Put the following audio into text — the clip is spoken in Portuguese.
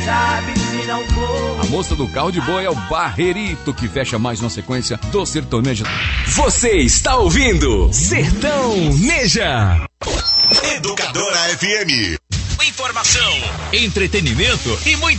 sabe se não for. A moça do carro de boi é o Barrerito, que fecha mais uma sequência do sertanejo. Você está ouvindo Sertaneja. Educadora FM. Informação, entretenimento e muito